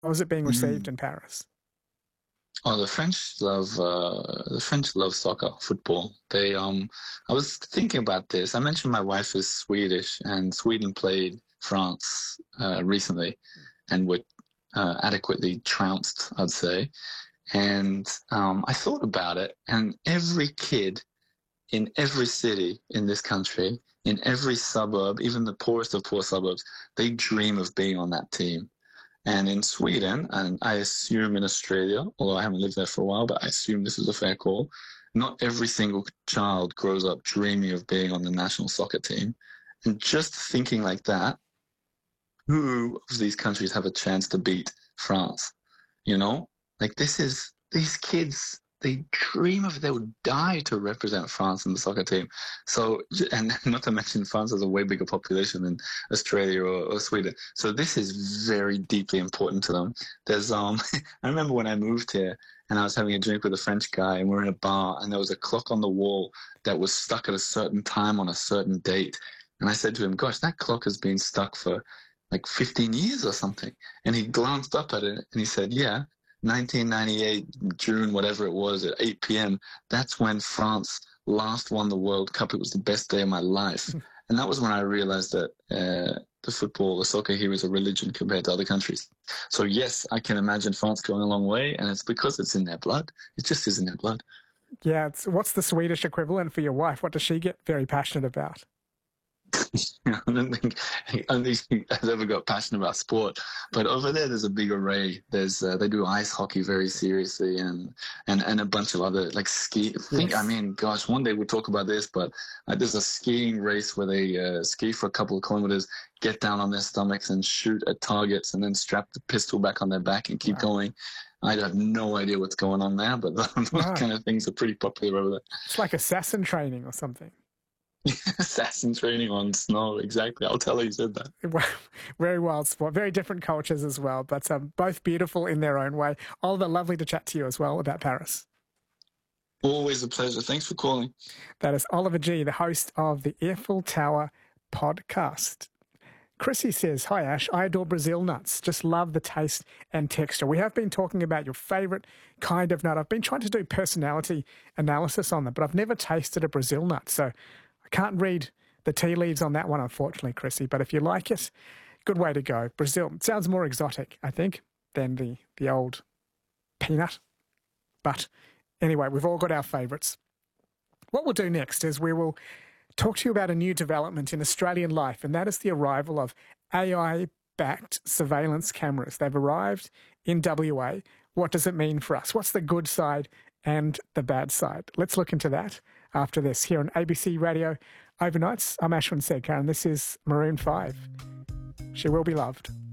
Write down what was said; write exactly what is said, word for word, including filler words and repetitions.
How was it being received Mm. in Paris? Oh, the French love uh, the French love soccer, football. They um, I was thinking about this. I mentioned my wife is Swedish, and Sweden played France uh, recently, and were uh, adequately trounced, I'd say. And um, I thought about it, and every kid in every city in this country, in every suburb, even the poorest of poor suburbs, they dream of being on that team. And in Sweden, and I assume in Australia, although I haven't lived there for a while, but I assume this is a fair call, not every single child grows up dreaming of being on the national soccer team. And just thinking like that, who of these countries have a chance to beat France? You know, like this is these kids. They dream of they would die to represent France in the soccer team. So, and not to mention France has a way bigger population than Australia or, or Sweden. So this is very deeply important to them. There's um, I remember when I moved here and I was having a drink with a French guy and we're in a bar and there was a clock on the wall that was stuck at a certain time on a certain date. And I said to him, "Gosh, that clock has been stuck for like fifteen years or something." And he glanced up at it and he said, "Yeah, nineteen ninety-eight, June, whatever it was, at eight p m, that's when France last won the World Cup. It was the best day of my life." And that was when I realized that uh, the football, the soccer here is a religion compared to other countries. So yes, I can imagine France going a long way, and it's because it's in their blood. It just is in their blood. Yeah, it's, what's the Swedish equivalent for your wife? What does she get very passionate about? I don't think I don't think he has ever got passionate about sport, but over there there's a big array. There's uh, they do ice hockey very seriously, and and and a bunch of other like ski. Think I Yes. mean, gosh, one day we'll talk about this, but uh, there's a skiing race where they uh, ski for a couple of kilometers, get down on their stomachs and shoot at targets, and then strap the pistol back on their back and keep Wow. going. I have no idea what's going on there, but those No, kind of things are pretty popular over there. it's like assassin training or something. Assassin training on snow, exactly. I'll tell her you said that. Very wild sport, very different cultures as well, but um, both beautiful in their own way. Oliver, lovely to chat to you as well about Paris. Always a pleasure. Thanks for calling. That is Oliver G., the host of the Eiffel Tower podcast. Chrissy says, "Hi Ash, I adore Brazil nuts. Just love the taste and texture. We have been talking about your favourite kind of nut. I've been trying to do personality analysis on them, but I've never tasted a Brazil nut, so I can't read the tea leaves on that one, unfortunately, Chrissy. But if you like it, good way to go. Brazil it sounds more exotic, I think, than the, the old peanut. But anyway, we've all got our favourites. What we'll do next is we will talk to you about a new development in Australian life, and that is the arrival of A I-backed surveillance cameras. They've arrived in W A. What does it mean for us? What's the good side and the bad side? Let's look into that after this here on A B C Radio Overnights. I'm Ashwin Sedkar, and this is Maroon five. She Will Be Loved.